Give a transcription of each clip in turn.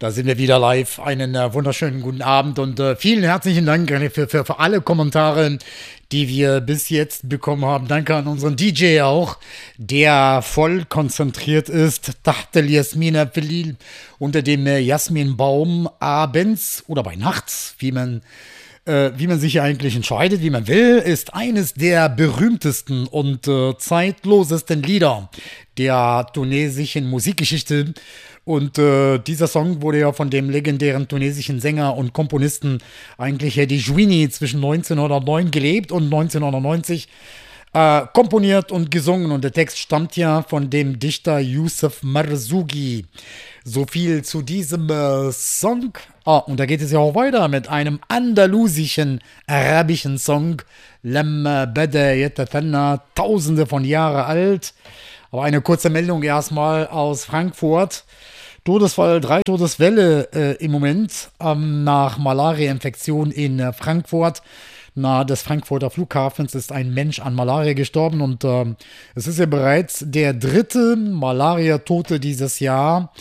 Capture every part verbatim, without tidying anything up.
Da sind wir wieder live. Einen äh, wunderschönen guten Abend und äh, vielen herzlichen Dank für, für, für alle Kommentare, die wir bis jetzt bekommen haben. Danke an unseren D J auch, der voll konzentriert ist. Tahtel Jasmina Felil unter dem äh, Jasminbaum abends oder bei nachts, wie man Äh, wie man sich eigentlich entscheidet, wie man will, ist eines der berühmtesten und äh, zeitlosesten Lieder der tunesischen Musikgeschichte. Und äh, dieser Song wurde ja von dem legendären tunesischen Sänger und Komponisten eigentlich Hedi Jouini zwischen neunzehnhundertneun gelebt und neunzehnhundertneunzig äh, komponiert und gesungen. Und der Text stammt ja von dem Dichter Youssef Marzougui. So viel zu diesem äh, Song. Ah, und da geht es ja auch weiter mit einem andalusischen, arabischen Song. Lamma Bada Yatafanna, tausende von Jahren alt. Aber eine kurze Meldung erstmal aus Frankfurt. Todesfall, drei Todeswelle äh, im Moment ähm, nach Malaria-Infektion in äh, Frankfurt. Nahe des Frankfurter Flughafens ist ein Mensch an Malaria gestorben und äh, es ist ja bereits der dritte Malaria-Tote dieses Jahr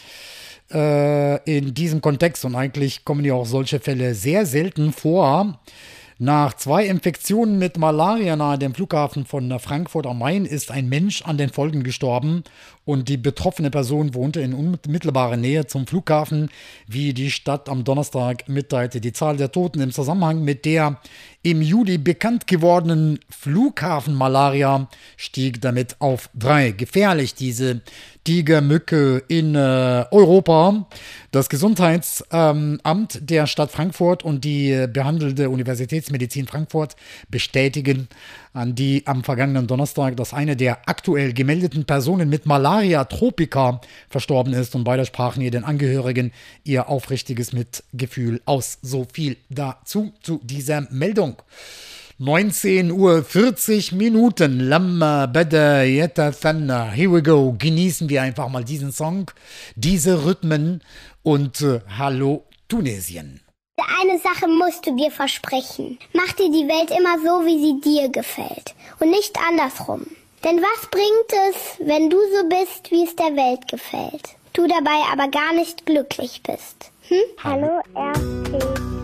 äh, in diesem Kontext und eigentlich kommen ja auch solche Fälle sehr selten vor. Nach zwei Infektionen mit Malaria nahe dem Flughafen von Frankfurt am Main ist ein Mensch an den Folgen gestorben und die betroffene Person wohnte in unmittelbarer Nähe zum Flughafen, wie die Stadt am Donnerstag mitteilte. Die Zahl der Toten im Zusammenhang mit der im Juli bekannt gewordenen Flughafenmalaria stieg damit auf drei. Gefährlich, diese Tigermücke in äh, Europa. Das Gesundheitsamt ähm, der Stadt Frankfurt und die äh, behandelte Universitätsmedizin Frankfurt bestätigen an die am vergangenen Donnerstag, dass eine der aktuell gemeldeten Personen mit Malaria tropica verstorben ist und beide sprachen ihr den Angehörigen ihr aufrichtiges Mitgefühl aus. So viel dazu, zu dieser Meldung. neunzehn Uhr vierzig Minuten. Lamma Bada Yatafanna. Here we go. Genießen wir einfach mal diesen Song, diese Rhythmen und äh, Hallo Tunesien. Eine Sache musst du dir versprechen. Mach dir die Welt immer so, wie sie dir gefällt. Und nicht andersrum. Denn was bringt es, wenn du so bist, wie es der Welt gefällt? Du dabei aber gar nicht glücklich bist. Hm? Hallo R T